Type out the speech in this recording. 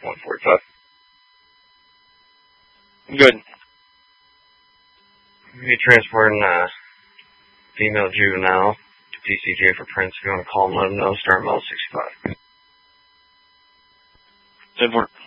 145. Good. Be transporting female juvenile to TCJ for Prince. If you want to call them, let them know. Start Mel 65. 10-4.